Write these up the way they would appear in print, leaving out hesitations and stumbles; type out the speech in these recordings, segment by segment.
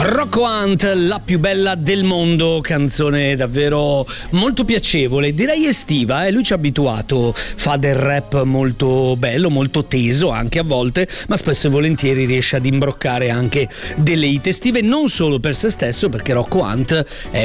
Rocco Hunt, la più bella del mondo, canzone davvero molto piacevole, direi estiva, lui ci ha abituato, fa del rap molto bello, molto teso anche a volte, ma spesso e volentieri riesce ad imbroccare anche delle hit estive, non solo per se stesso, perché Rocco Hunt è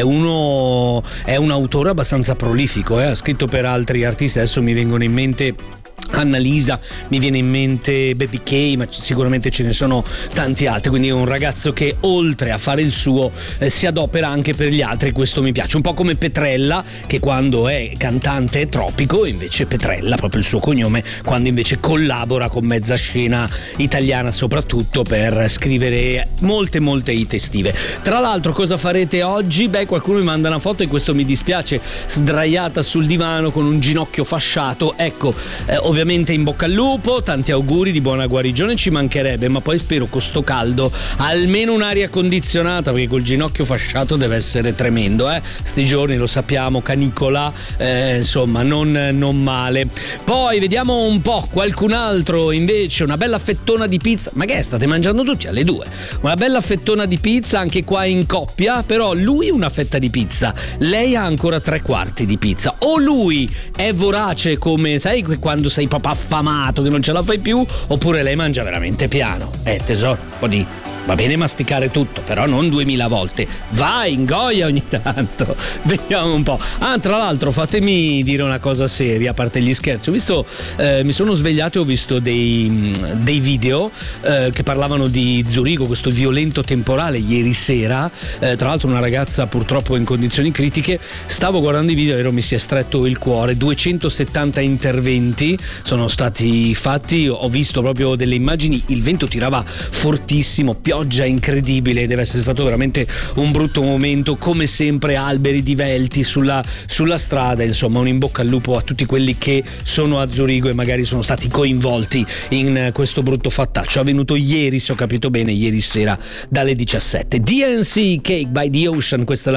un autore abbastanza prolifico, ha scritto per altri artisti, adesso mi vengono in mente Annalisa, mi viene in mente Baby K, ma sicuramente ce ne sono tanti altri, quindi è un ragazzo che oltre a fare il suo si adopera anche per gli altri, questo mi piace, un po' come Petrella, che quando è cantante è Tropico, invece Petrella, proprio il suo cognome, quando invece collabora con mezza scena italiana soprattutto per scrivere molte hit estive. Tra l'altro cosa farete oggi? Qualcuno mi manda una foto e questo mi dispiace, sdraiata sul divano con un ginocchio fasciato, ecco, ovviamente in bocca al lupo, tanti auguri di buona guarigione, ci mancherebbe, ma poi spero con sto caldo almeno un'aria condizionata, perché col ginocchio fasciato deve essere tremendo, sti giorni lo sappiamo, canicola, insomma non male. Poi vediamo un po', qualcun altro invece, una bella fettona di pizza, ma che state mangiando tutti alle 2? Una bella fettona di pizza anche qua in coppia, però lui una fetta di pizza, lei ha ancora 3/4 di pizza, o lui è vorace come, sai, quando sei proprio affamato che non ce la fai più, oppure lei mangia veramente piano. Tesoro, un po' di... va bene masticare tutto, però non 2000 volte. Vai, ingoia ogni tanto. Vediamo un po'. Tra l'altro fatemi dire una cosa seria, a parte gli scherzi. Ho visto, mi sono svegliato e ho visto dei video che parlavano di Zurigo, questo violento temporale ieri sera. Tra l'altro una ragazza purtroppo in condizioni critiche. Stavo guardando i video e mi si è stretto il cuore. 270 interventi sono stati fatti. Ho visto proprio delle immagini. Il vento tirava fortissimo, pioggia incredibile, deve essere stato veramente un brutto momento, come sempre alberi divelti sulla strada, insomma un in bocca al lupo a tutti quelli che sono a Zurigo e magari sono stati coinvolti in questo brutto fattaccio avvenuto ieri, se ho capito bene, ieri sera dalle 17. DNC, Cake by the Ocean, questa è la